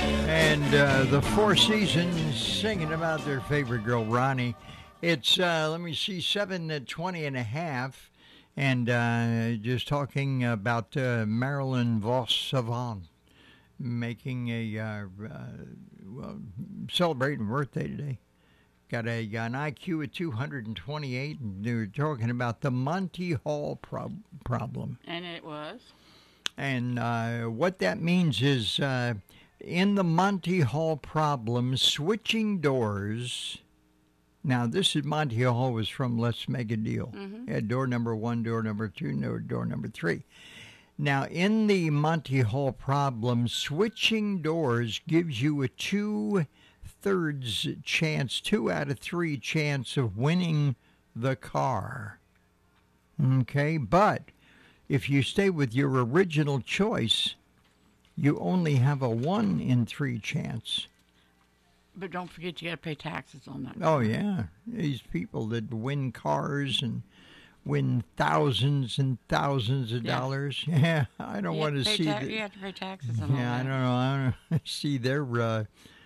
And the Four Seasons singing about their favorite girl, Ronnie. It's, let me see, 7:20 and a half. And just talking about Marilyn Vos Savant making well, celebrating birthday today. Got an IQ of 228, and they were talking about the Monty Hall problem. And it was? And what that means is in the Monty Hall problem, switching doors. Now, this is Monty Hall was from Let's Make a Deal. Mm-hmm. Door number 1, door number 2, door number 3. Now, in the Monty Hall problem, switching doors gives you a 2/3 chance, 2 out of 3 chance of winning the car. Okay, but if you stay with your original choice, you only have a 1 in 3 chance. But don't forget you got to pay taxes on that. Oh, yeah. These people that win cars and win thousands and thousands of dollars. Yeah, I don't want to see that. You have to pay taxes on that. Yeah, I don't know. I don't see their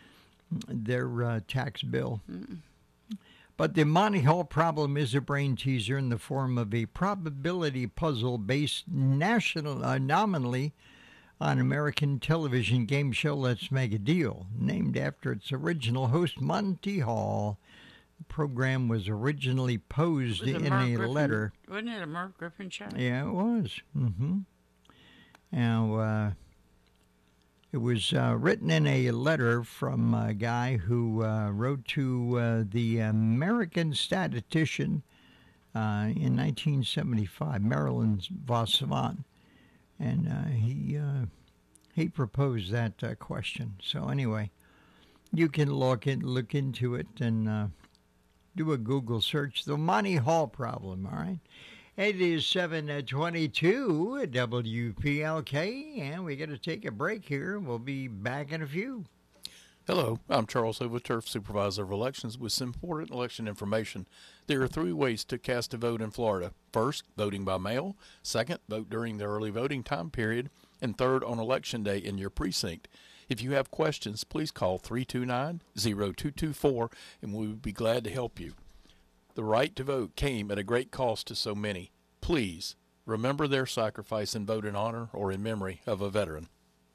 tax bill. Mm-mm. But the Monty Hall problem is a brain teaser in the form of a probability puzzle based nominally on American television game show Let's Make a Deal, named after its original host, Monty Hall. The program was originally posed in a letter. Wasn't it a Merv Griffin show? Yeah, it was. Mm-hmm. Now, it was written in a letter from a guy who wrote to the American statistician in 1975, Marilyn Vos Savant. And he proposed that question. So anyway, you can look into it and do a Google search. The Monty Hall problem, all right? It is 7:22 at WPLK, and we got to take a break here. We'll be back in a few. Hello, I'm Charles Hoover, Turf Supervisor of Elections, with some important election information. There are 3 ways to cast a vote in Florida. First, voting by mail. Second, vote during the early voting time period. And third, on Election Day in your precinct. If you have questions, please call 329-0224, and we would be glad to help you. The right to vote came at a great cost to so many. Please remember their sacrifice and vote in honor or in memory of a veteran.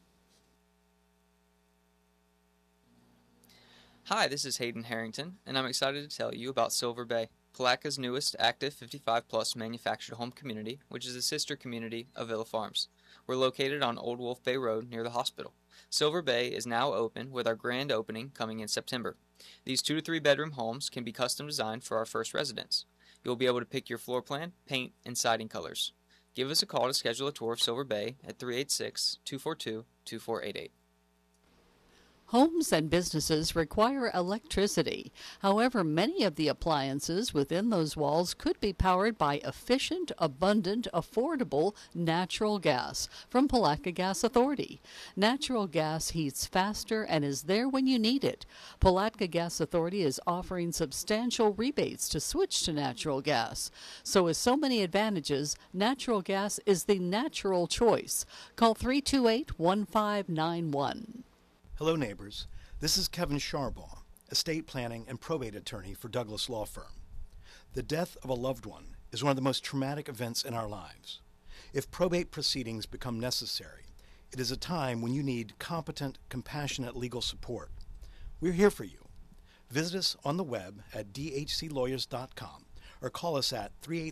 Hi, this is Hayden Harrington, and I'm excited to tell you about Silver Bay, Palaca's newest active 55-plus manufactured home community, which is a sister community of Villa Farms. We're located on Old Wolf Bay Road near the hospital. Silver Bay is now open with our grand opening coming in September. These 2 to 3 bedroom homes can be custom designed for our first residents. You'll be able to pick your floor plan, paint, and siding colors. Give us a call to schedule a tour of Silver Bay at 386-242-2488. Homes and businesses require electricity. However, many of the appliances within those walls could be powered by efficient, abundant, affordable natural gas from Palaca Gas Authority. Natural gas heats faster and is there when you need it. Palaca Gas Authority is offering substantial rebates to switch to natural gas. So with so many advantages, natural gas is the natural choice. Call 328-1591. Hello, neighbors. This is Kevin Sharbaugh, estate planning and probate attorney for Douglas Law Firm. The death of a loved one is one of the most traumatic events in our lives. If probate proceedings become necessary, it is a time when you need competent, compassionate legal support. We're here for you. Visit us on the web at dhclawyers.com or call us at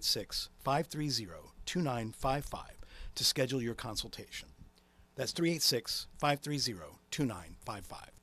386-530-2955 to schedule your consultation. That's 386-530-2955.